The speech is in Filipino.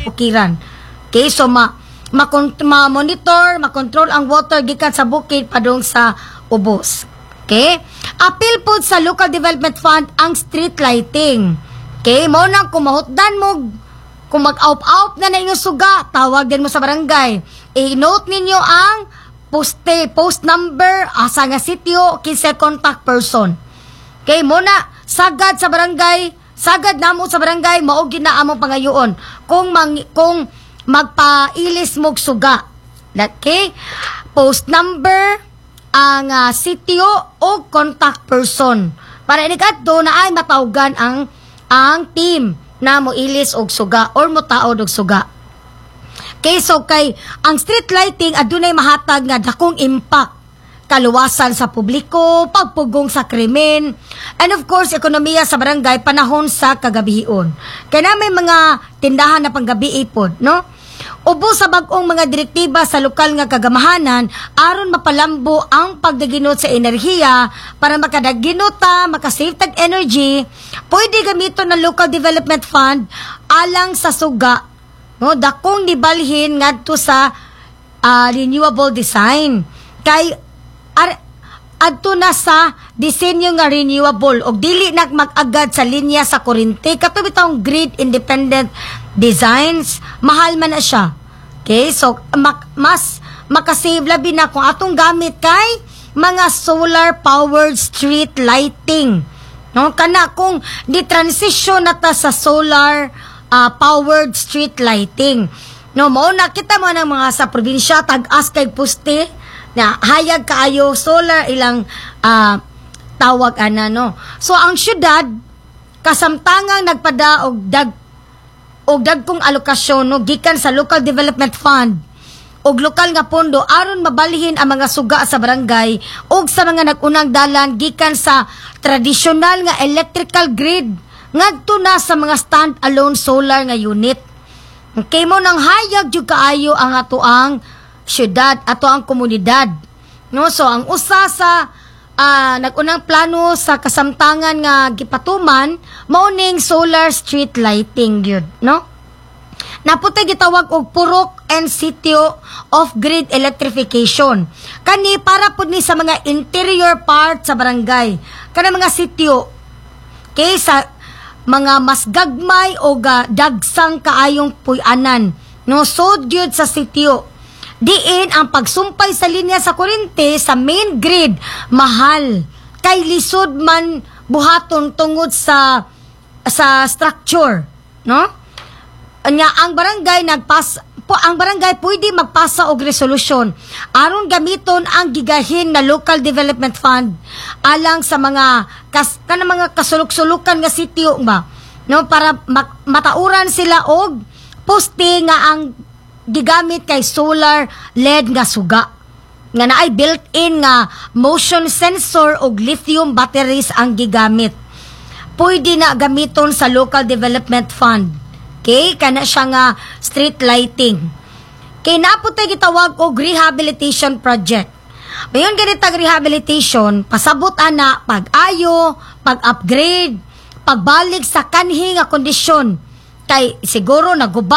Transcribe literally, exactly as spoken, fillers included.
bukiran. Okay, so ma ma-monitor, ma ma-control ang water gikan sa bukid padung sa ubos. Okay? Apil po sa local development fund ang street lighting. Okay, mo nang kumahutdan mo kung mag-out-out na na inyong suga, tawag din mo sa barangay. I-note ninyo ang poste, post number, asa nga sitio, kinsa contact person. Okay, muna, sagad sa barangay, sagad namo sa barangay, maog na among pangayoon. Kung, mang, kung magpailis mog suga. Okay? Post number, ang uh, sitio o contact person. Para inikadto na ay matawgan ang ang team na mo ilis og suga or mo taod og suga. Okay, so kay ang street lighting adunay mahatag nga dakong impact, kaluwasan sa publiko, pagpugong sa krimen, and of course ekonomiya sa barangay panahon sa kagabihion. Kaya na may mga tindahan na panggabi pod, no? Ubo sa bag-ong mga direktiba sa lokal nga kagamahanan aron mapalambo ang pagdaginot sa enerhiya para makadaginuta, makasave tag energy, pwede gamiton ng local development fund alang sa suga, no, dakong nibalhin ngadto sa uh, renewable design. Kay ar, adto na sa disenyo nga renewable og dili na mag-agad sa linya sa kuryente katong bitong grid independent designs, mahal man na siya. Okay, so mak, mas makasave labi na kung atong gamit kay mga solar powered street lighting, no, kana kung di transition na ta sa solar uh, powered street lighting, no, mao na kita mo ng mga sa probinsya tag-as kay poste na hayag kaayo solar ilang uh, tawag ana, no. So ang syudad kasamtangang nagpada og dag og dagkong alokasyon, no, gikan sa local development fund og lokal nga pondo aron mabalhin ang mga suga sa barangay og sa mga nagunang dalan gikan sa tradisyonal nga electrical grid ngadto na sa mga stand-alone solar nga unit. Okay, mo nang hayag jud kaayo ang atoang syudad, ato ang komunidad, no. So ang usa sa uh, nagunang plano sa kasamtangan nga gipatuman mauning solar street lighting gyud, no. Naputay gitawag og purok and sitio of grid electrification. Kani para pud ni sa mga interior part sa barangay. Kana mga sitio kay sa mga mas gagmay o uh, dagsang kaayong puy-anan, no, so gyud sa sitio. Diin ang pagsumpay sa linya sa kuryente sa main grid mahal kay lisod man buhaton tungod sa sa structure, no. Nya ang barangay nagpas po ang barangay pwede magpasa og resolusyon aron gamiton ang gigahin na local development fund alang sa mga kas, kana mga kasulok-sulukan nga sitio ba, no, para mak, matauran sila og poste nga ang gigamit kay solar L E D nga suga nga naay built-in nga motion sensor og lithium batteries ang gigamit. Pwede na gamiton sa local development fund. Okay, kana siya nga street lighting. Kay naputay gitawag og rehabilitation project. Mayon ganitag rehabilitation, pasabot ana pag-ayo, pag-upgrade, pagbalik sa kanhi nga kondisyon. Kay siguro naguba